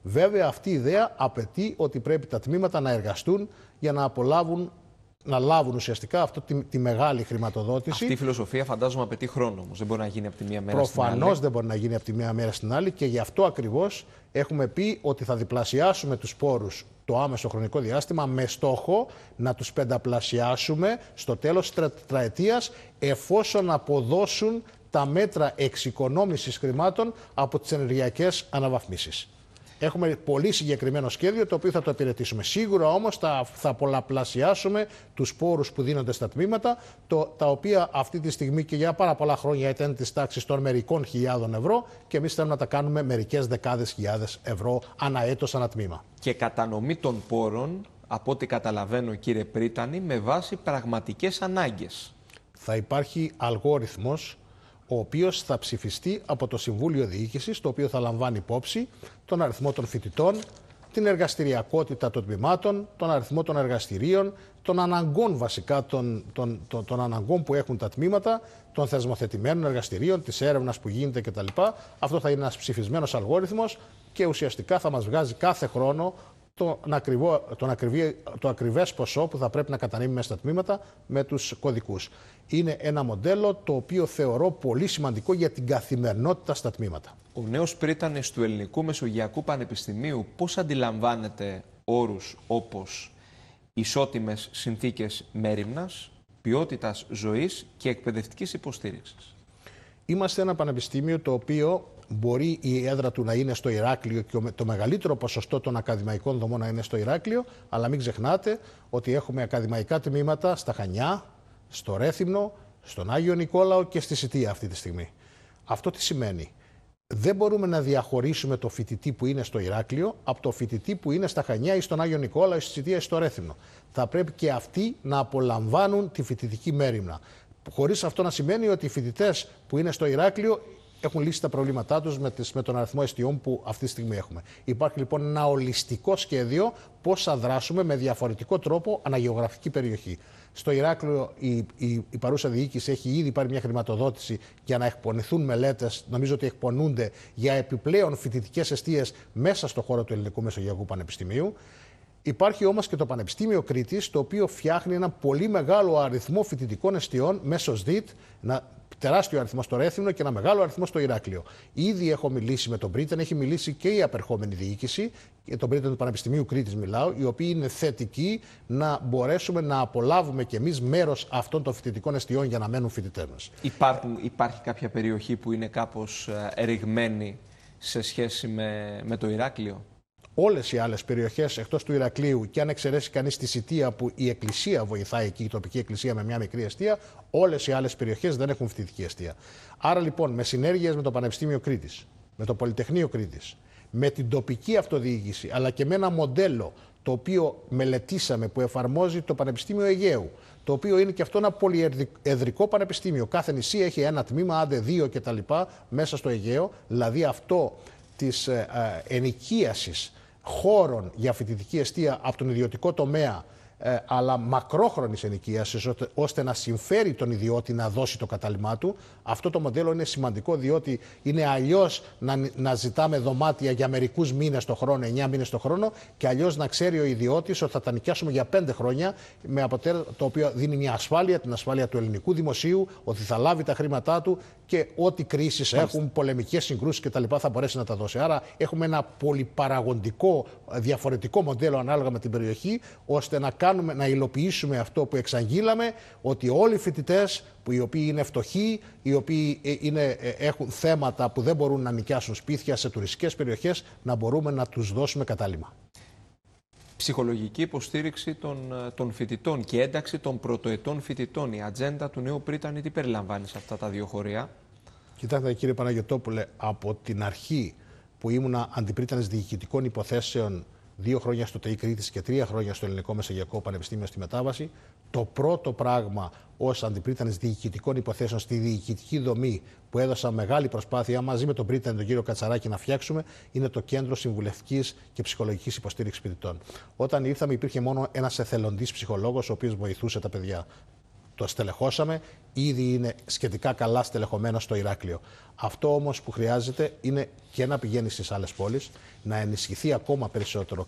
Βέβαια, αυτή η ιδέα απαιτεί ότι πρέπει τα τμήματα να εργαστούν για να λάβουν ουσιαστικά αυτή τη μεγάλη χρηματοδότηση. Αυτή η φιλοσοφία φαντάζομαι απαιτεί χρόνο όμως. Δεν μπορεί να γίνει από τη μία μέρα στην άλλη. Προφανώς δεν μπορεί να γίνει από τη μία μέρα στην άλλη και γι' αυτό ακριβώς έχουμε πει ότι θα διπλασιάσουμε τους πόρους το άμεσο χρονικό διάστημα με στόχο να τους πενταπλασιάσουμε στο τέλος της τετραετίας εφόσον αποδώσουν τα μέτρα εξοικονόμησης χρημάτων από τις ενεργειακές αναβαθμίσεις. Έχουμε πολύ συγκεκριμένο σχέδιο το οποίο θα το υπηρετήσουμε. Σίγουρα όμως θα πολλαπλασιάσουμε τους πόρους που δίνονται στα τμήματα, τα οποία αυτή τη στιγμή και για πάρα πολλά χρόνια ήταν της τάξης των μερικών χιλιάδων ευρώ και εμείς θέλουμε να τα κάνουμε μερικές δεκάδες χιλιάδες ευρώ ανά έτος, ανά τμήμα. Και κατανομή των πόρων, από ό,τι καταλαβαίνω κύριε Πρίτανη, με βάση πραγματικές ανάγκες. Θα υπάρχει αλγόριθμος ο οποίος θα ψηφιστεί από το Συμβούλιο Διοίκησης, το οποίο θα λαμβάνει υπόψη τον αριθμό των φοιτητών, την εργαστηριακότητα των τμήματων, τον αριθμό των εργαστηρίων, των αναγκών βασικά, των αναγκών που έχουν τα τμήματα, των θεσμοθετημένων εργαστηρίων, της έρευνας που γίνεται κτλ. Αυτό θα είναι ένας ψηφισμένος αλγόριθμος και ουσιαστικά θα μας βγάζει κάθε χρόνο το ακριβές ποσό που θα πρέπει να κατανείμουμε στα τμήματα με τους κωδικούς. Είναι ένα μοντέλο το οποίο θεωρώ πολύ σημαντικό για την καθημερινότητα στα τμήματα. Ο νέος πρίτανης του Ελληνικού Μεσογειακού Πανεπιστημίου πώς αντιλαμβάνεται όρους όπως ισότιμες συνθήκες μέριμνας, ποιότητας ζωής και εκπαιδευτικής υποστήριξης? Είμαστε ένα πανεπιστήμιο το οποίο μπορεί η έδρα του να είναι στο Ηράκλειο και το μεγαλύτερο ποσοστό των ακαδημαϊκών δομών να είναι στο Ηράκλειο, αλλά μην ξεχνάτε ότι έχουμε ακαδημαϊκά τμήματα στα Χανιά, στο Ρέθυμνο, στον Άγιο Νικόλαο και στη Σιτία αυτή τη στιγμή. Αυτό τι σημαίνει? Δεν μπορούμε να διαχωρίσουμε το φοιτητή που είναι στο Ηράκλειο από το φοιτητή που είναι στα Χανιά ή στον Άγιο Νικόλαο ή στη Σιτία ή στο Ρέθυμνο. Θα πρέπει και αυτοί να απολαμβάνουν τη φοιτητική μέριμνα. Χωρίς αυτό να σημαίνει ότι οι φοιτητές που είναι στο Ηράκλειο έχουν λύσει τα προβλήματά τους με τον αριθμό εστιών που αυτή τη στιγμή έχουμε. Υπάρχει λοιπόν ένα ολιστικό σχέδιο πώς θα δράσουμε με διαφορετικό τρόπο αναγεωγραφική περιοχή. Στο Ηράκλειο η παρούσα διοίκηση έχει ήδη πάρει μια χρηματοδότηση για να εκπονηθούν μελέτες, νομίζω ότι εκπονούνται, για επιπλέον φοιτητικές εστίες μέσα στο χώρο του Ελληνικού Μεσογειακού Πανεπιστημίου. Υπάρχει όμως και το Πανεπιστήμιο Κρήτης, το οποίο φτιάχνει ένα πολύ μεγάλο αριθμό φοιτητικών εστιών μέσω ΣΔΙΤ, ένα τεράστιο αριθμό στο Ρέθυμνο και ένα μεγάλο αριθμό στο Ηράκλειο. Ήδη έχω μιλήσει με τον Πρίταν, έχει μιλήσει και η απερχόμενη διοίκηση, και τον Πρίταν του Πανεπιστημίου Κρήτης μιλάω, οι οποίοι είναι θετικοί να μπορέσουμε να απολάβουμε κι εμείς μέρος αυτών των φοιτητικών εστιών για να μένουν φοιτητές μας. Υπάρχει κάποια περιοχή που είναι κάπως εριγμένη σε σχέση με το Ηράκλειο? Όλες οι άλλες περιοχές εκτός του Ηρακλείου, και αν εξαιρέσει κανείς τη Σιτία που η εκκλησία βοηθάει εκεί, η τοπική εκκλησία με μια μικρή εστία, όλες οι άλλες περιοχές δεν έχουν φοιτητική εστία. Άρα λοιπόν με συνέργειες με το Πανεπιστήμιο Κρήτης, με το Πολυτεχνείο Κρήτης, με την τοπική αυτοδιοίκηση, αλλά και με ένα μοντέλο το οποίο μελετήσαμε που εφαρμόζει το Πανεπιστήμιο Αιγαίου, το οποίο είναι και αυτό ένα πολυεδρικό πανεπιστήμιο. Κάθε νησί έχει ένα τμήμα, άντε δύο κτλ. Μέσα στο Αιγαίο, δηλαδή αυτό της ενοικίασης χώρων για φοιτητική εστία από τον ιδιωτικό τομέα, αλλά μακρόχρονης ενοικίασης, ώστε να συμφέρει τον ιδιώτη να δώσει το κατάλημά του. Αυτό το μοντέλο είναι σημαντικό, διότι είναι αλλιώς να ζητάμε δωμάτια για μερικούς μήνες το χρόνο, 9 μήνες το χρόνο, και αλλιώς να ξέρει ο ιδιώτης ότι θα τα νοικιάσουμε για 5 χρόνια, με αποτέλεσμα το οποίο δίνει μια ασφάλεια, την ασφάλεια του ελληνικού δημοσίου, ότι θα λάβει τα χρήματά του και ό,τι κρίσεις έχουν, πολεμικές συγκρούσεις κτλ. Θα μπορέσει να τα δώσει. Άρα έχουμε ένα πολυπαραγοντικό, διαφορετικό μοντέλο ανάλογα με την περιοχή, ώστε να υλοποιήσουμε αυτό που εξαγγείλαμε, ότι όλοι οι φοιτητές οι οποίοι είναι φτωχοί, οι οποίοι έχουν θέματα που δεν μπορούν να νοικιάσουν σπίτια σε τουριστικές περιοχές, να μπορούμε να τους δώσουμε κατάλημα. Ψυχολογική υποστήριξη των φοιτητών και ένταξη των πρωτοετών φοιτητών. Η ατζέντα του νέου Πρίτανη τι περιλαμβάνει σε αυτά τα δύο χωριά? Κοιτάξτε κύριε Παναγιωτόπουλε, από την αρχή που ήμουνα αντιπρίτανης διοικητικών υποθέσεων 2 χρόνια στο ΤΕΙ Κρήτης και 3 χρόνια στο Ελληνικό Μεσογειακό Πανεπιστήμιο στη μετάβαση, το πρώτο πράγμα ως αντιπρίτανης διοικητικών υποθέσεων στη διοικητική δομή που έδωσα μεγάλη προσπάθεια μαζί με τον πρίτανη τον κύριο Κατσαράκη να φτιάξουμε, είναι το Κέντρο Συμβουλευτικής και Ψυχολογικής Υποστήριξης Φοιτητών. Όταν ήρθαμε, υπήρχε μόνο ένας εθελοντής ψυχολόγος, ο οποίος βοηθούσε τα παιδιά. το στελεχώσαμε, ήδη είναι σχετικά καλά στελεχωμένο στο Ηράκλειο. Αυτό όμως που χρειάζεται είναι και να πηγαίνει στις άλλες πόλεις, να ενισχυθεί ακόμα περισσότερο